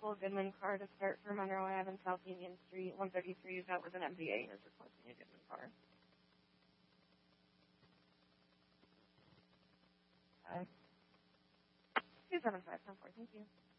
full Goodman car to start for Monroe Ave and South Union Street, 133 is out with an MVA and is requesting a Goodman car. 275, 10-4, thank you.